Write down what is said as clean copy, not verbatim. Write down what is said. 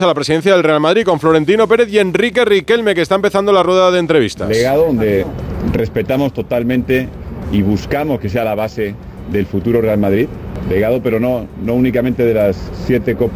A la presidencia del Real Madrid con Florentino Pérez y Enrique Riquelme, que está empezando la rueda de entrevistas. Legado donde respetamos totalmente y buscamos que sea la base del futuro Real Madrid. Legado, pero no únicamente de las 7 copas